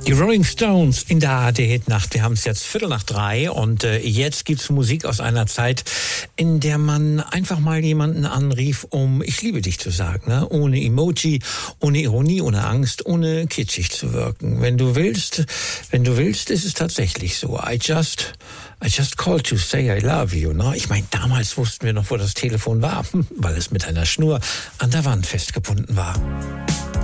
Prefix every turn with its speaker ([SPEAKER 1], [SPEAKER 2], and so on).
[SPEAKER 1] Die Rolling Stones in der ARD-Hitnacht. Wir haben es jetzt 2:45 und jetzt gibt's Musik aus einer Zeit, in der man einfach mal jemanden anrief, um "Ich liebe dich" zu sagen, ne? Ohne Emoji, ohne Ironie, ohne Angst, ohne kitschig zu wirken. Wenn du willst, ist es tatsächlich so. I just called to say I love you. Ne? Ich meine, damals wussten wir noch, wo das Telefon war, weil es mit einer Schnur an der Wand festgebunden war.